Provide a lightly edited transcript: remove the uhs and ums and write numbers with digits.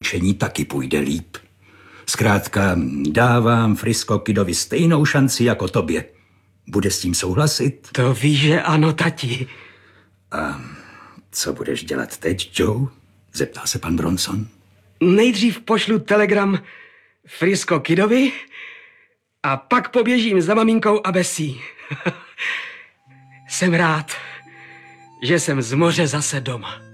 učení taky půjde líp. Zkrátka dávám Frisco Kidovi stejnou šanci jako tobě. Bude s tím souhlasit? To víš, že ano, tati. A co budeš dělat teď, Joe? Zeptal se pan Bronson. Nejdřív pošlu telegram Frisco Kidovi a pak poběžím za maminkou a Bessie. Jsem rád, že jsem z moře zase doma.